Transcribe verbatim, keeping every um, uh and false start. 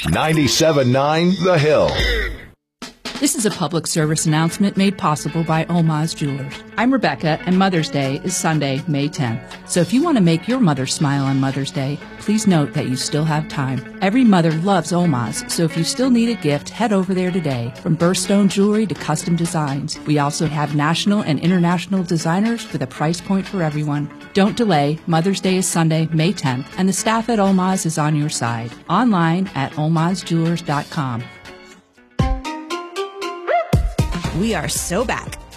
ninety-seven point nine The Hill. This is a public service announcement made possible by Oma's Jewelers. I'm Rebecca, and Mother's Day is Sunday, May tenth. So if you want to make your mother smile on Mother's Day, please note that you still have time. Every mother loves Oma's, so if you still need a gift, head over there today. From birthstone jewelry to custom designs, we also have national and international designers with a price point for everyone. Don't delay. Mother's Day is Sunday, May tenth, and the staff at Oma's is on your side. Online at omas jewelers dot com. We are so back